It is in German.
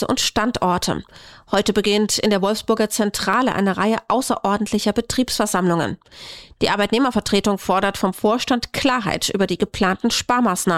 Arbeitsplätze und Standorte. Heute beginnt in der Wolfsburger Zentrale eine Reihe außerordentlicher Betriebsversammlungen. Die Arbeitnehmervertretung fordert vom Vorstand Klarheit über die geplanten Sparmaßnahmen.